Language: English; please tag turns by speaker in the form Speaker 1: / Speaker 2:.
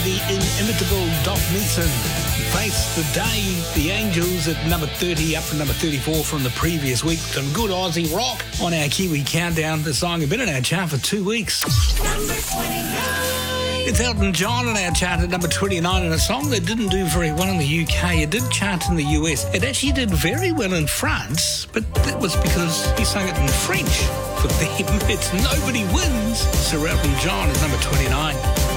Speaker 1: the inimitable Doc Neeson. Face the Day, The Angels at number 30, up from number 34 from the previous week. Some good Aussie rock on our Kiwi Countdown. The song has been in our chart for 2 weeks.
Speaker 2: Number 29.
Speaker 1: It's Elton John on our chart at number 29, and a song that didn't do very well in the UK. It did chart in the US. It actually did very well in France, but that was because he sang it in French for them. It's Nobody Wins. Sir Elton John is number 29.